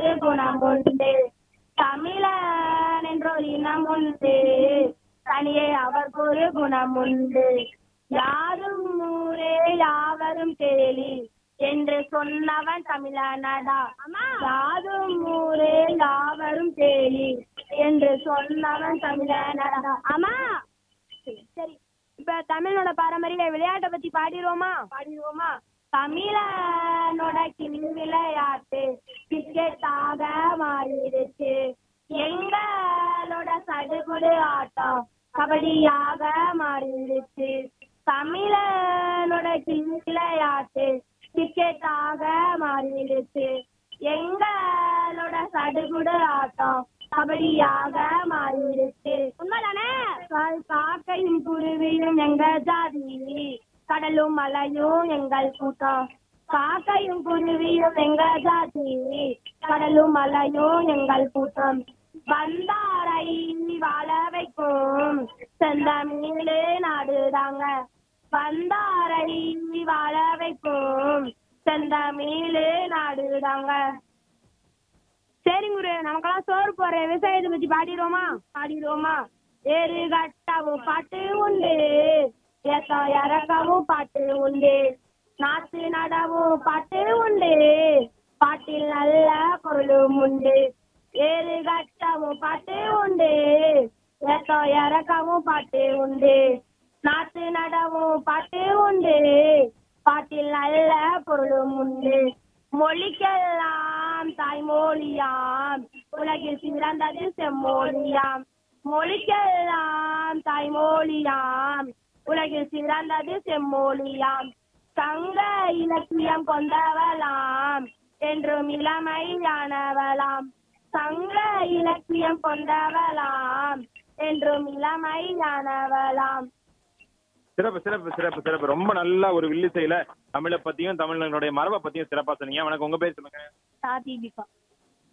ஒரு குணம் உண்டு. தமிழன் என்றொரு இனம் உண்டு, தனியே அவருக்கு ஒரு குணம் உண்டு. யாரும் ஊரே யாவரும் கேலி என்று சொன்னவன் தமிழனடா. யாரும் ஊரே யாவரும் கேலி என்று சொன்னவன் தமிழனடா. ஆமா. சரி, இப்ப தமிழனோட பாரம்பரிய விளையாட்டை பத்தி பாடிடுவோமா? தமிழனோட கிளி விளையாட்டு கிரிக்கெட்டாக மாறிடுச்சு. எங்களோட சடுகுடு ஆட்டம் கபடியாக மாறிடுச்சு. தமிழனோட கிளி விளையாட்டு கிரிக்கெட்டாக மாறிடுச்சு. எங்களோட சடுகுடு ஆட்டம் கபடியாக மாறிடுச்சு. உண்மைதானே? காக்கையும் குருவியும் எங்க ஜாதி, கடலும் மலையும் எங்கள் கூட்டம். காக்கையும் குருவியும் எங்க ஜாதி, கடலும் மலையும் எங்கள் கூட்டம். வந்தாரை வாழ வைக்கும் செந்தமிழே நாடுதாங்க. வந்தாரை வாழ வைக்கும் செந்தமிழே நாடுதாங்க. சரி குரு, நமக்கெல்லாம் சோறு போற விவசாயத்தை பத்தி பாடிடுவோமா? ஏறு கட்டவும் பாட்டு உண்டு, ஏத்தம் இறக்கவும் பாட்டு உண்டு, நாத்து நடவும் பாட்டு உண்டு, பாட்டில் நல்ல பொருளும் உண்டு. ஏறு கட்டவும் பாட்டு உண்டு, ஏத்தம் இறக்கவும் பாட்டு உண்டு, நாத்து நடவும் பாட்டு உண்டு, பாட்டில் நல்ல பொருளும் உண்டு. மொழிக்கெல்லாம் தாய்மொழியாம், உலகில் சிறந்தது செம்மொழியாம். மொழிக்கெல்லாம் தாய்மொழியாம், உலகில் சிறந்தது செம்மொழியாம். சங்க இலக்கியம் கொண்டவளாம், என்றும் இளமையானவளாம். சங்க இலக்கியம் கொண்டவளாம், என்றும் இளமையானவளாம். சிறப்பு சிறப்பு சிறப்பு சிறப்பு. ரொம்ப நல்ல ஒரு வில்லிசையில தமிழை பத்தியும் தமிழனுடைய மரபை பத்தியும் சிறப்பா சொன்னீங்க. வணக்கம், உங்க பேர் சொல்லுங்க. சாதிபிகா.